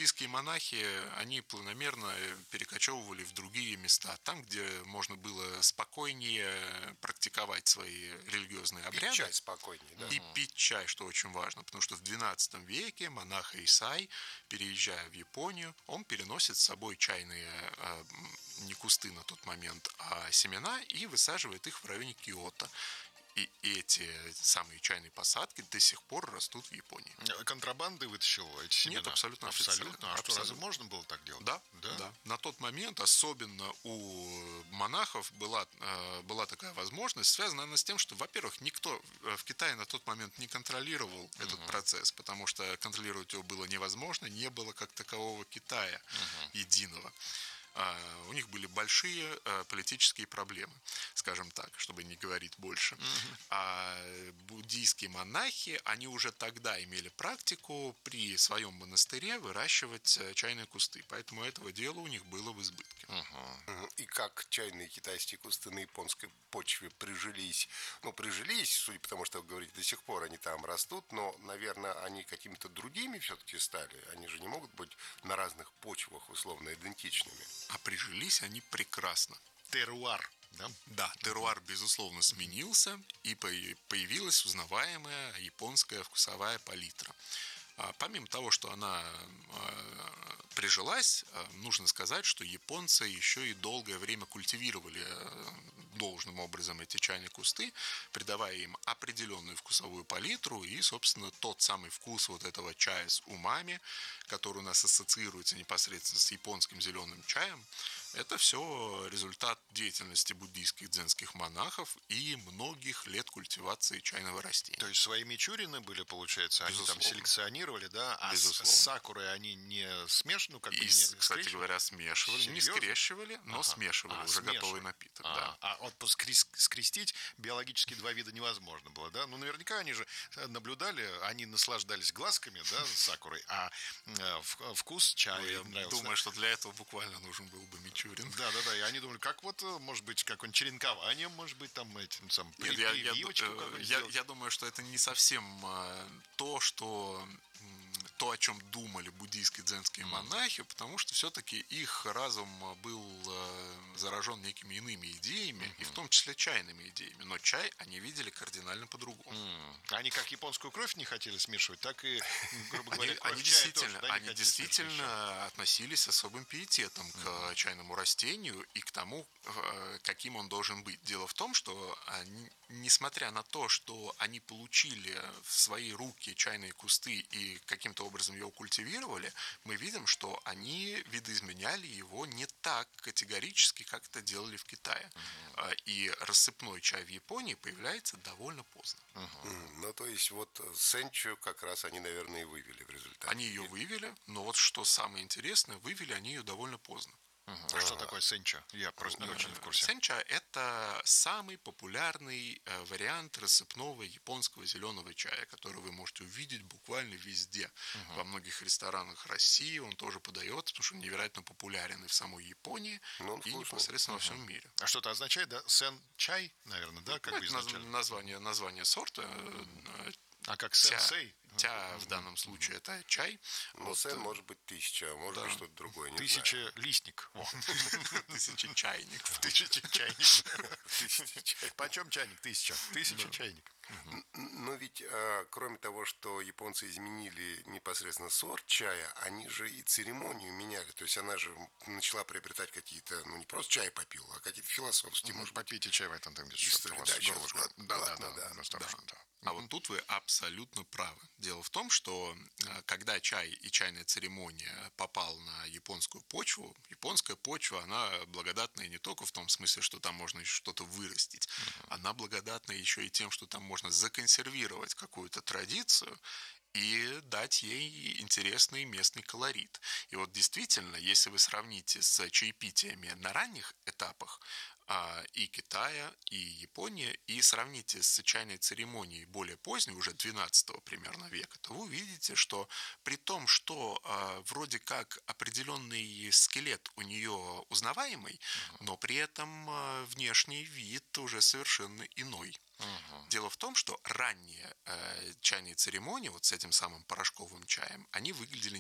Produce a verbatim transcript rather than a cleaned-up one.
буддийские монахи, они планомерно перекочевывали в другие места, там, где можно было спокойнее практиковать свои религиозные обряды. Пить чай спокойнее, да. И пить чай, что очень важно, потому что в двенадцатом веке монах Исай, переезжая в Японию, он переносит с собой чайные, не кусты на тот момент, а семена и высаживает их в районе Киото. И эти самые чайные посадки до сих пор растут в Японии. Контрабанды вытащил эти семена? Нет, абсолютно Абсолютно? А абсолютно. что, разве можно было так делать? Да, да, да. На тот момент, особенно у монахов, была, была такая возможность, связанная она с тем, что, во-первых, никто в Китае на тот момент не контролировал этот uh-huh. процесс, потому что контролировать его было невозможно, не было как такового Китая uh-huh. единого. У них были большие политические проблемы, скажем так, чтобы не говорить больше. Uh-huh. А буддийские монахи, они уже тогда имели практику при своем монастыре выращивать чайные кусты, поэтому этого дела у них было в избытке. Uh-huh. И как чайные китайские кусты на японской почве прижились? Ну, прижились, судя по тому, что вы говорите, до сих пор они там растут, но, наверное, они какими-то другими все-таки стали. Они же не могут быть на разных почвах условно идентичными. А прижились они прекрасно. Теруар, да? Да, теруар, безусловно, сменился, и появилась узнаваемая японская вкусовая палитра. Помимо того, что она прижилась, нужно сказать, что японцы еще и долгое время культивировали должным образом эти чайные кусты, придавая им определенную вкусовую палитру, и, собственно, тот самый вкус вот этого чая с умами, который у нас ассоциируется непосредственно с японским зеленым чаем, это все результат деятельности буддийских дзенских монахов и многих лет культивации чайного растения. То есть свои мичурины были, получается, они Безусловно. там селекционировали, да, а Безусловно. с сакурой они не смешаны, ну, как и, бы не кстати скрещивали? говоря, смешивали. Серьезно? Не скрещивали, но Ага. смешивали А, уже смешивали. готовый напиток. А, Да. а вот скрес- скрестить биологически два вида невозможно было, да? Ну, наверняка они же наблюдали, они наслаждались глазками, да, сакурой, а э, в- вкус чая Ну, я им нравился. думаю, что для этого буквально нужен был бы мичурин. Да, да, да. И они думали, как вот, может быть, какое-нибудь черенкование, может быть, там этим самым Нет, я, я, прививочку э, какую-нибудь я, сделать. я думаю, что это не совсем э, то, что м, то, о чем думали буддийские дзенские монахи, потому что все-таки их разум был э, заражен некими иными идеями, и в том числе чайными идеями. Но чай они видели кардинально по-другому. М. Они как японскую кровь не хотели смешивать, так и, грубо говоря, Они, кровь они чая действительно, тоже, да, не они хотели действительно смешивать. относились с особым пиететом к Мгм. чайному растению и к тому, э, каким он должен быть. Дело в том, что они, несмотря на то, что они получили в свои руки чайные кусты и каким-то образом его культивировали, мы видим, что они видоизменяли его не так категорически, как это делали в Китае. Угу. И рассыпной чай в Японии появляется довольно поздно. Угу. Ну, то есть, вот сенчу как раз они, наверное, и вывели в результате. Они ее вывели, но вот что самое интересное, вывели они ее довольно поздно. Угу. А что такое сенча? Я просто не очень в курсе. Сенча – это самый популярный э, вариант рассыпного японского зеленого чая, который вы можете увидеть буквально везде. Uh-huh. Во многих ресторанах России он тоже подается, потому что он невероятно популярен и в самой Японии, ну, и непосредственно uh-huh. во всем мире. А что это означает, да? Сен-чай, наверное, да? Как ну, бы это название, название сорта. Uh-huh. А как сенсей? Тя, тя в данном случае это чай. Ну, вот, сен может быть тысяча, а может да. быть что-то другое. Не тысяча знаю. листник. Тысяча чайник. Тысяча чайник. Почем чайник? Тысяча. Тысяча чайник. Но ведь, кроме того, что японцы изменили непосредственно сорт чая, они же и церемонию меняли. То есть она же начала приобретать какие-то, ну не просто чай попил, а какие-то философские, может быть. Попейте чай в этом там где-то. Да, да, да. А вот тут вы абсолютно правы. Дело в том, что когда чай и чайная церемония попал на японскую почву, японская почва, она благодатная не только в том смысле, что там можно еще что-то вырастить, uh-huh. она благодатна еще и тем, что там можно законсервировать какую-то традицию и дать ей интересный местный колорит. И вот действительно, если вы сравните с чаепитиями на ранних этапах, и Китая, и Японии, и сравните с чайной церемонией более поздней, уже двенадцатого примерно века, то вы увидите, что при том, что э, вроде как определенный скелет у нее узнаваемый, uh-huh. но при этом э, внешний вид уже совершенно иной. Uh-huh. Дело в том, что ранние э, чайные церемонии, вот с этим самым порошковым чаем, они выглядели